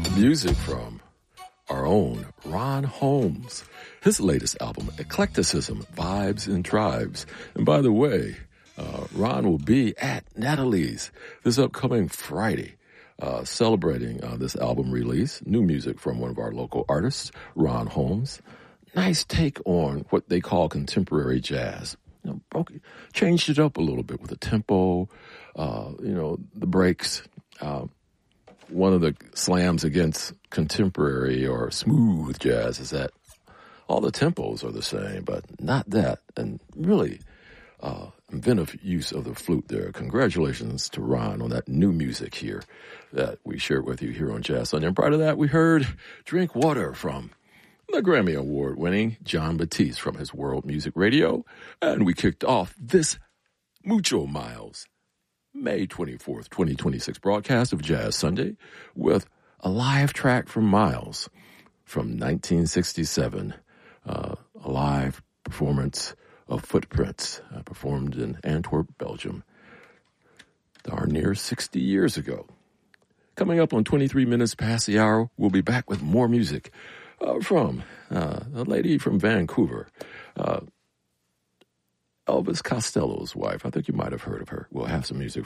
Music from our own Ron Holmes. His latest album, Eclecticism, Vibes and Tribes. And by the way, Ron will be at Natalie's this upcoming Friday, celebrating this album release. New music from one of our local artists, Ron Holmes. Nice take on what they call contemporary jazz. Changed it up a little bit with the tempo, the breaks. One of the slams against contemporary or smooth jazz is that all the tempos are the same, but not that. And really inventive use of the flute there. Congratulations to Ron on that new music here that we shared with you here on Jazz Sunday. And prior to that, we heard Drink Water from the Grammy Award-winning Jon Batiste from his World Music Radio. And we kicked off this Mucho Miles May 24th, 2026 broadcast of Jazz Sunday with a live track from Miles from 1967, a live performance of Footprints performed in Antwerp, Belgium, darn near 60 years ago. Coming up on 23 minutes past the hour, we'll be back with more music from a lady from Vancouver, Elvis Costello's wife. I think you might have heard of her. We'll have some music